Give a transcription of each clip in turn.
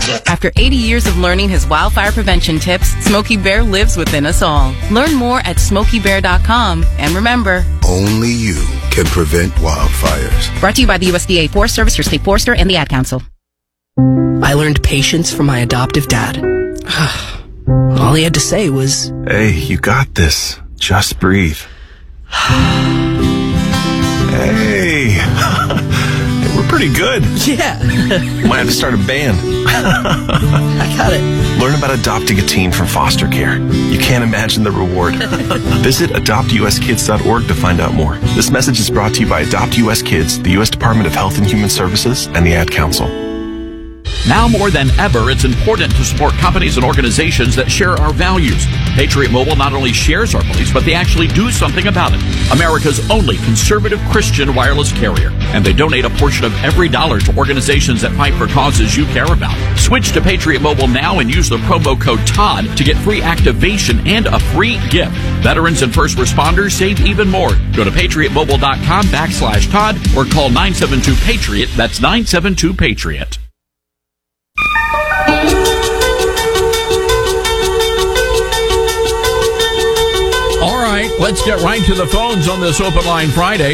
After 80 years of learning his wildfire prevention tips, Smokey Bear lives within us all. Learn more at SmokeyBear.com. And remember, only you can prevent wildfires. Brought to you by the USDA Forest Service, your state forester, and the Ad Council. I learned patience from my adoptive dad. All he had to say was, "Hey, you got this. Just breathe." Hey, we're pretty good. yeah. Might have to start a band. I got it. Learn about adopting a teen from foster care. You can't imagine the reward. Visit adoptuskids.org to find out more. This message is brought to you by Adopt US Kids, the U.S. Department of Health and Human Services, and the Ad Council. Now more than ever, it's important to support companies and organizations that share our values. Patriot Mobile not only shares our beliefs, but they actually do something about it. America's only conservative Christian wireless carrier. And they donate a portion of every dollar to organizations that fight for causes you care about. Switch to Patriot Mobile now and use the promo code TODD to get free activation and a free gift. Veterans and first responders save even more. Go to patriotmobile.com/Todd or call 972-PATRIOT. That's 972-PATRIOT. All right, let's get right to the phones on this Open Line Friday,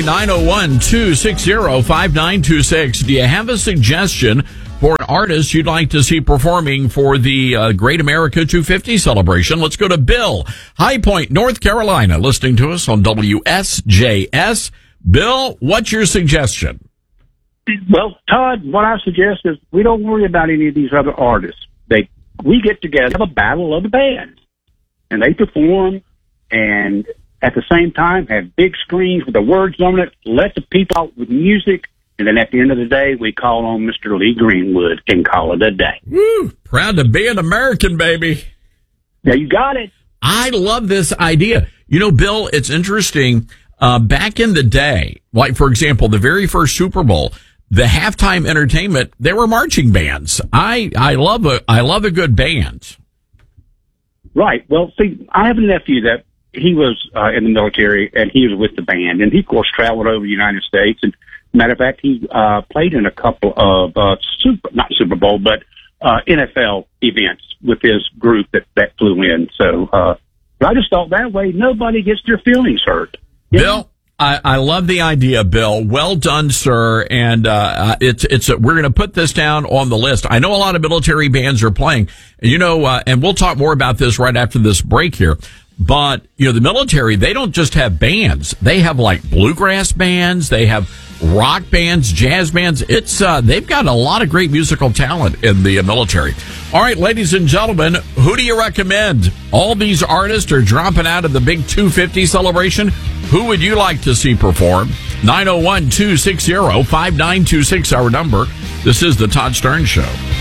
901-260-5926. Do you have a suggestion for an artist you'd like to see performing for the Great America 250 celebration? Let's go to Bill, High Point, North Carolina, listening to us on WSJS. Bill, what's your suggestion? Well, Todd, what I suggest is we don't worry about any of these other artists. We get together, have a battle of the bands, and they perform, and at the same time have big screens with the words on it, let the people out with music, and then at the end of the day, we call on Mr. Lee Greenwood and call it a day. Woo! Proud to be an American, baby. Yeah, you got it. I love this idea. You know, Bill, it's interesting. Back in the day, like, for example, the very first Super Bowl, the halftime entertainment, they were marching bands. I love a good band. Right. Well, see, I have a nephew that he was in the military, and he was with the band, and he, of course, traveled over the United States. And matter of fact, he played in a couple of not Super Bowl, but NFL events with his group that flew in. So I just thought that way nobody gets their feelings hurt. Bill, I love the idea, Bill. Well done, sir. And we're going to put this down on the list. I know a lot of military bands are playing, and we'll talk more about this right after this break here. But, the military, they don't just have bands. They have like bluegrass bands. They have rock bands, jazz bands. They've got a lot of great musical talent in the military. All right, ladies and gentlemen, who do you recommend? All these artists are dropping out of the big 250 celebration. Who would you like to see perform? 901-260-5926, our number. This is the Todd Stern Show.